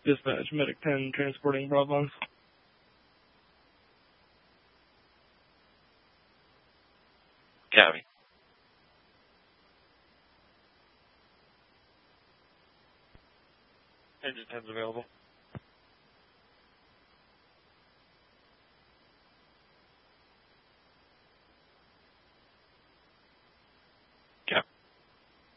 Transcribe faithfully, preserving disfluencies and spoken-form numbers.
Dispatch, Medic ten, transporting Bravo. Copy. Engine ten's available.